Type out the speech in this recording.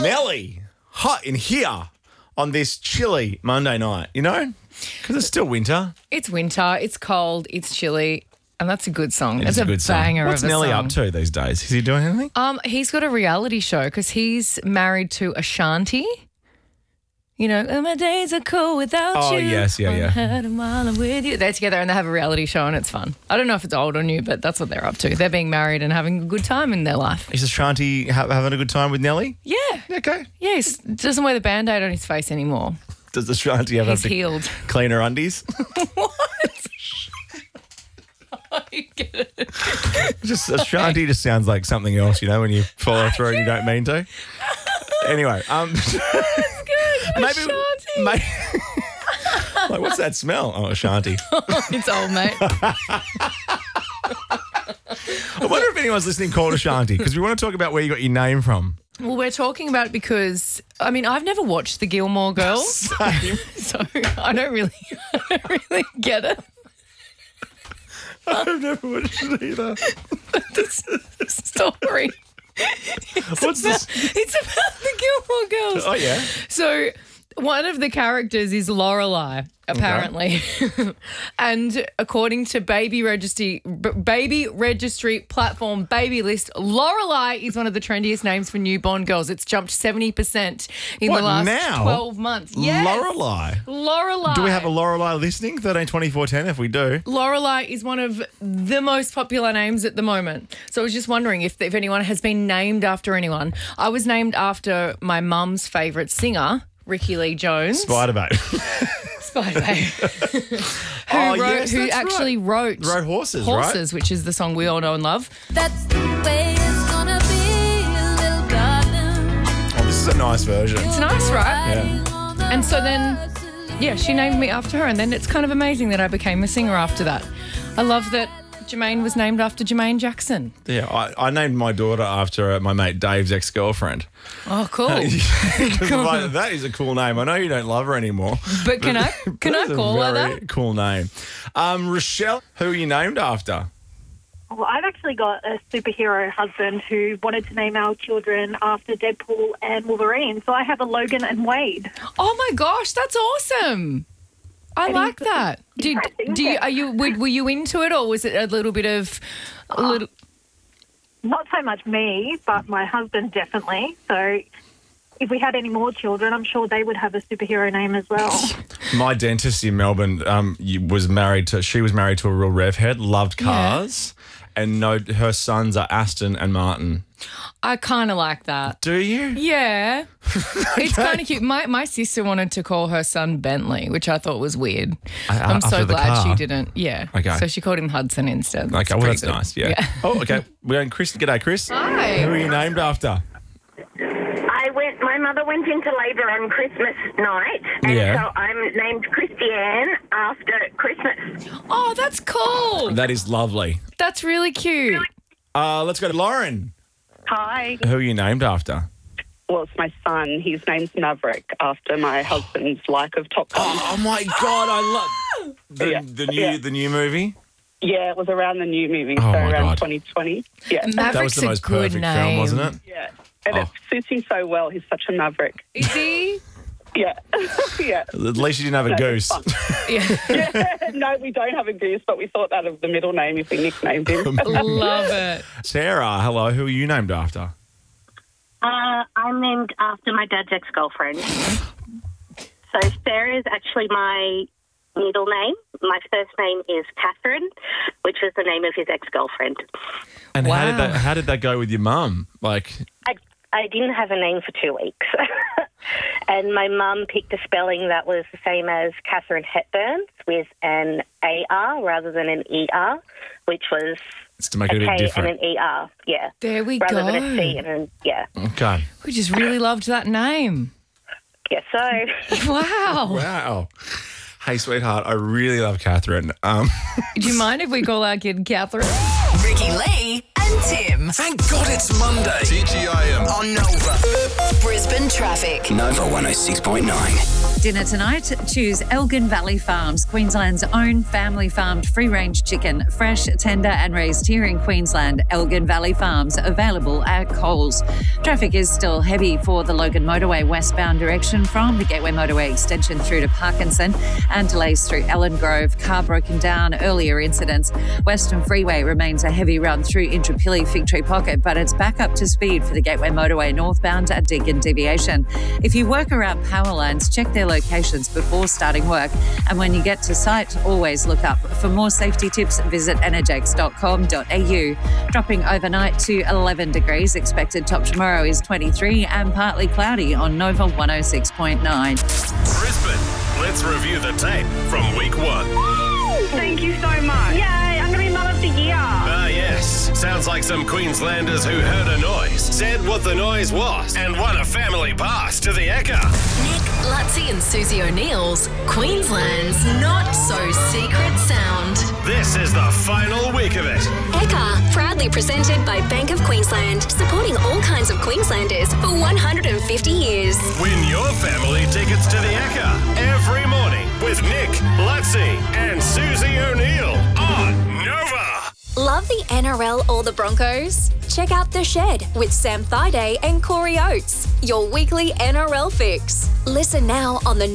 Nelly, hot in here on this chilly Monday night, you know? Because it's still winter. It's winter, it's cold, it's chilly, and that's a good song. It's a good banger song. What's of a Nelly song. up to these days? Is he doing anything? He's got a reality show because he's married to Ashanti. You know, "Oh, my days are cool without Oh, you. yes, yeah, yeah. I had 'em while I'm with you." They're together and they have a reality show and it's fun. I don't know if it's old or new, but that's what they're up to. They're being married and having a good time in their life. Is Ashanti having a good time with Nelly? Yeah. Okay. Yeah, he doesn't wear the Band-Aid on his face anymore. Does Ashanti ever have He's to healed. clean her undies? I get it. Just Ashanti just sounds like something else, you know, when you follow through and you don't mean to. Anyway, maybe like, what's that smell? Oh, Ashanti. It's old, mate. I wonder if anyone's listening called Ashanti because we want to talk about where you got your name from. Well, we're talking about it because, I mean, I've never watched the Gilmore Girls, Same. so I don't really get it. I've never watched it either. The story. What's this? It's about the Gilmore Girls. Oh, yeah. So one of the characters is Lorelai, apparently. And according to baby registry platform Babylist, Lorelai is one of the trendiest names for newborn girls. It's jumped 70% in What, the last now? 12 months. Yes. Lorelai. Do we have a Lorelai listening? 13 24 10 if we do. Lorelai is one of the most popular names at the moment. So I was just wondering if anyone has been named after anyone. I was named after my mum's favourite singer, Ricky Lee Jones. Spider-Bait. Spider-Bait. who actually wrote Horses, Horses, which is the song we all know and love. That's the way it's gonna be, little darling. Oh, this is a nice version. It's nice, right? Yeah. And so then, yeah, she named me after her, and then it's kind of amazing that I became a singer after that. I love that Jermaine was named after Jermaine Jackson. Yeah, I named my daughter after my mate Dave's ex-girlfriend. Oh, cool. Because that is a cool name. I know you don't love her anymore. But can I call her Very that? cool name. Rochelle, who are you named after? Well, I've actually got a superhero husband who wanted to name our children after Deadpool and Wolverine. So I have a Logan and Wade. Oh my gosh, that's awesome. I like that. Were you into it, or was it a little bit of Not so much me, but my husband definitely. So if we had any more children, I'm sure they would have a superhero name as well. My dentist in Melbourne was married to a real rev head, loved cars, and her sons are Aston and Martin. I kind of like that. Do you? Yeah. It's kind of cute. My sister wanted to call her son Bentley, which I thought was weird. I'm so after the glad car? she didn't. Yeah. Okay. So she called him Hudson instead. Okay, well, that's pretty good. nice, yeah. Oh, okay. We're going Chris. G'day, Chris. Hi. Who are you named after? My mother went into labour on Christmas night, and so I'm named Christiane after Christmas. Oh, that's cool. That is lovely. That's really cute. Let's go to Lauren. Hi. Who are you named after? Well, it's my son. His name's Maverick, after my husband's like of Top Gun. Oh my God, I love the new movie. Yeah, it was around the new movie, Oh, so my around God. 2020. Yeah. That was Maverick's the most a good perfect name. film, wasn't it? Yeah. And it suits him so well. He's such a maverick. Is he? Yeah. Yeah. At least you didn't have a goose. Yeah. No, we don't have a goose, but we thought that of the middle name if we nicknamed him. Love it. Sarah, hello. Who are you named after? I'm named after my dad's ex-girlfriend. So Sarah is actually my middle name. My first name is Catherine, which was the name of his ex-girlfriend. And Wow. how did that go with your mum? Like, I didn't have a name for 2 weeks. And my mum picked a spelling that was the same as Catherine Hepburn with an AR rather than an ER, which was it's to make it a bit K different. and an ER, yeah. There we rather go. than a C and an, yeah. Okay. We just really loved that name. Yeah, so... Wow. Wow. Hey, sweetheart, I really love Catherine. Do you mind if we call our kid Catherine? Ricky Lee and Tim. Thank God it's Monday. TGIM. On Nova. Brisbane traffic. Nova 106.9. Dinner tonight, choose Elgin Valley Farms, Queensland's own family-farmed free-range chicken, fresh, tender and raised here in Queensland. Elgin Valley Farms, available at Coles. Traffic is still heavy for the Logan Motorway westbound direction from the Gateway Motorway extension through to Parkinson, and delays through Ellen Grove. Car broken down, earlier incidents. Western Freeway remains a heavy run through Intrapilli Fig Tree Pocket, but it's back up to speed for the Gateway Motorway northbound at Deakin Deviation. If you work around power lines, check their locations before starting work, and when you get to site, always look up. For more safety tips, visit energex.com.au. Dropping overnight to 11 degrees. Expected top tomorrow is 23 and partly cloudy on Nova 106.9. Brisbane, let's review the tape from week 1. Thank you so much. Yay, I'm going to be Mum of the Year. Ah, yes. Sounds like some Queenslanders who heard a noise, said what the noise was, and won a family pass to the Ekka. Nick, Lutzi and Susie O'Neill's Queensland's Not So Secret Sound. This is the final week of it. Ekka, proudly presented by Bank of Queensland, supporting all kinds of Queenslanders for 150 years. Win your family tickets to the Ekka every morning with Nick, Lutzi and Susie O'Neill on Nova. Love the NRL or the Broncos? Check out The Shed with Sam Thaiday and Corey Oates, your weekly NRL fix. Listen now on the